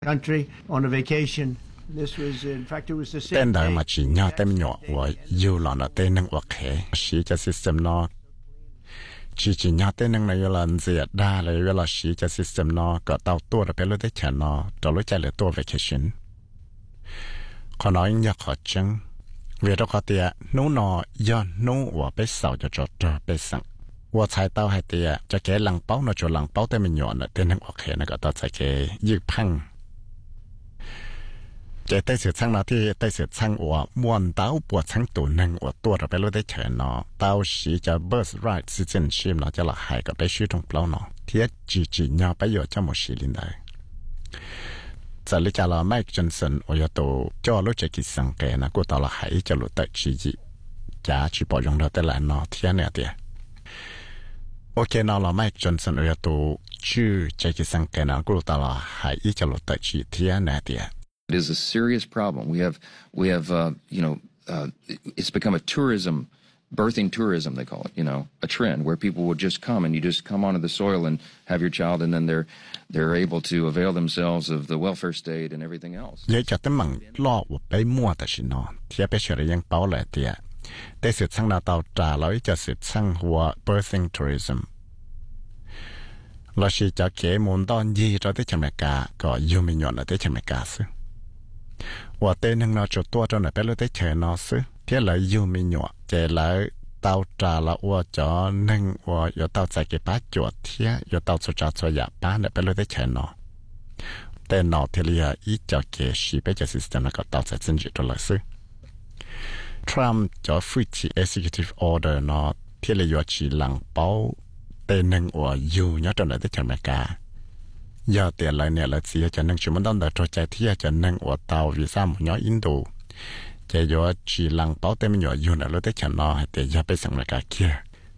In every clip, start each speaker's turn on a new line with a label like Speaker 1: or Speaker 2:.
Speaker 1: country on a vacation. This was, in fact, it was the same.
Speaker 2: Tên đời mà chỉ nhau tên nhỏ và yêu là nó tên nâng hoặc hệ sĩ cho system nó chỉ nhau tên nâng này là gì đa là là sĩ cho system nó có tàu tour là phải lấy tới chả nó cho lấy chạy lại tour vacation. Còn nói như họ chăng vì đó có tiền nó do nó và bé sầu cho bé sang và chạy tàu hay tiền cho cái lăng bao nó cho lăng bao tên mình nhỏ là tên nâng hoặc hệ nó có tàu chạy cái dư phăng cái tay sự sang nó thì tay sự sang của muôn tàu bùa sang tủ nâng của tua rồi phải lấy tới chợ nó tàu sĩ cho birthright citizenship nó cho là hai cái bé suy trong bao nó thì chỉ nhau bây giờ cho một sĩ linh đấy giờ lấy cho là Mike Johnson ở nhà tù cho lúc chạy kỳ sang cái nó của tao là hai cho lúc tới chỉ gì giá chỉ bảo dùng đó tới lại nó thì này thì ok nó là Mike Johnson ở nhà tù chưa chạy kỳ sang cái nó của tao là hai cho lúc tới chỉ thì này thì
Speaker 3: It is a serious problem. We have it's become a birthing tourism, they call it, a trend where people would just come and you just come onto the soil and have your child and then they're able to avail themselves of the welfare state and everything else.
Speaker 2: Vậy cho tới mảng lo của bé mua tại sao nó thì bé sẽยังbảo lại thì để sự sang nào tàu trả lời cho sự sang của birthing tourism là sự cho cái môn đòn gì cho tới chăm cả có yêu mình nhọn là tới chăm cả sư và tên năng nó cho tua cho nó bé lấy tới chờ nó sư thế là yêu mình nhọn để lại tàu trả là và cho năng và yêu tàu chạy cái bát chuột thế yêu tàu cho giả bát để bé lấy tới chờ nó tên nó thì là ít cho cái sự bé cho system nó có tàu chạy chân cho là sư Trump cho phu chỉ executive order nó thì là yêu chỉ lăng bao tên năng và yêu nhớ cho nó tới chờ cả giờ tiền lại nè là gì cho nên chúng mình đang đợi cho chạy thì cho nên ở tàu vì sao một nhóm Ấn Độ chạy vô chỉ lăng bảo tên mình nhỏ yêu là lúc tới chợ nó hay để giờ bây giờ là cả kia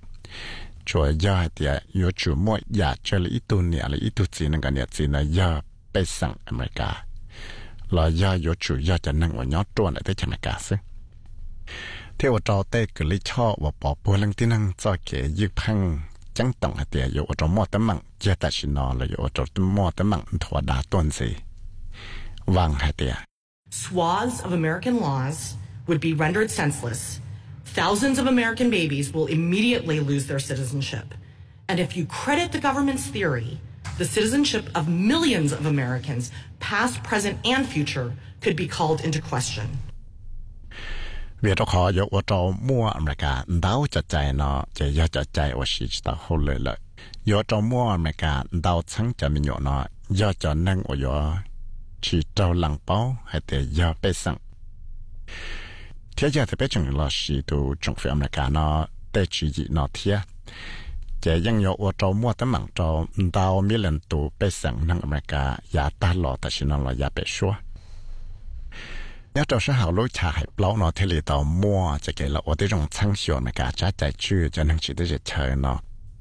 Speaker 2: rồi giờ hay để yêu chủ mỗi giờ chơi là ít tu nè là ít tu gì nên cái nè gì là giờ bây giờ America là giờ yêu chủ giờ cho nên ở nhóm trốn lại tới chợ America xí theo trò tê cứ lấy cho và bỏ bùa lăng tin năng cho cái dư phăng chẳng tổng hạt tiềnอยู่trong mỏ tấm măng chưa ta chỉ nói làอยู่trong mỏ tấm măng thua đá tuần gì vàng hạt tiền.
Speaker 4: Swaths of American laws would be rendered senseless. Thousands of American babies will immediately lose their citizenship. And if you credit the government's theory, the citizenship of millions of Americans, past, present, and future, could be called into question.
Speaker 2: Vì đó khó dấu ở trong mua America đào cho chạy nó chỉ cho chạy ở sĩ ta hồ lệ lợi ở trong mua America đào sáng cho mình nó do cho năng ở chỉ trâu lăng bao hay để do bê sang thế giờ thì biết chừng là sĩ tu trong phía America nó để chỉ gì nó thiệt chỉ ยัง有ở trong mua tấm mạng trong đào mấy lần tu bê sang năng America ya ta lo ta chỉ nó là ya bê xua nhớ trong xã hội lối trả hay bao nó thì tàu mua cho cái là ở đây trong sáng sớm mà cả trái trái chưa cho nên chỉ để chơi nó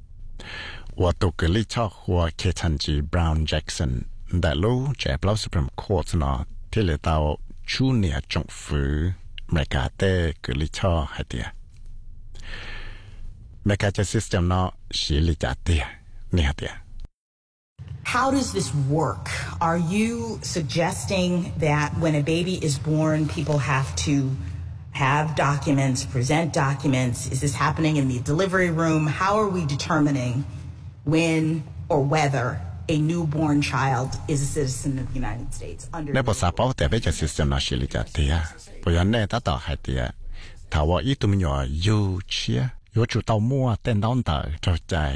Speaker 2: và tụ cái lý cho của Ketanji Brown Jackson đại lũ trẻ bao Supreme Court nó thì tàu chú nè trong phủ mà cả tê cái lý cho hay tiệt mà cả cái system nó xử lý trả tiệt nè tiệt.
Speaker 5: How does this work? Are you suggesting that when a baby is born, people have to have documents, present documents? Is this happening in the delivery room? How are we determining when or whether a newborn child is a citizen of the United States?
Speaker 2: Nếu bộ xã bảo tế cho system nó xử lý cho tiệt, bây giờ này ta tạo hai tiệt, thảoว่าít tụi mình nhỏ yêu chia, yêu chủ tàu mua tên đón tờ cho chạy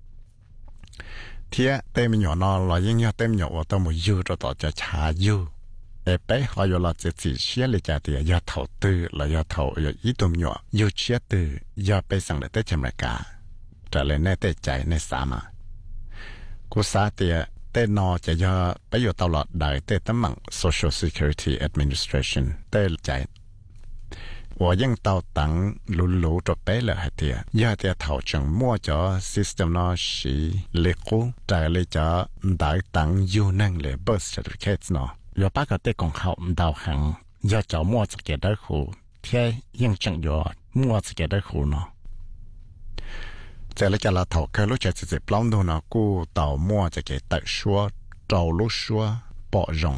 Speaker 2: thế tên mình nhỏ nó là những nhà tên nhỏ ở trong một dư cho tao cho trả dư để bé họ yêu là chỉ xé lấy trả tiền giờ thầu tư là giờ thầu giờ ít tụm nhỏ yêu xé từ giờ bé sang để tới chăm lại cả trở lại nơi tới chạy nơi xa mà cú xa tiền tên nó chỉ giờ bé giờ tao là đại tên tấm bằng Social Security Administration tên chạy và những tàu tặng lũ cho bé là hạt tiền giờ thì thầu chẳng mua cho system nó chỉ lệ cũ trả lại cho đại tặng yêu năng lệ birth certificate nó giờ bác cái tên còn học đào hàng giờ cho mua cho cái đó khu thế nhưng chẳng giờ mua cho cái đó khu nó giờ lại cho là thầu cái lúc chạy chỉ plong đồ nó cú tàu mua cho cái tại xua trâu lúc xua bỏ rồng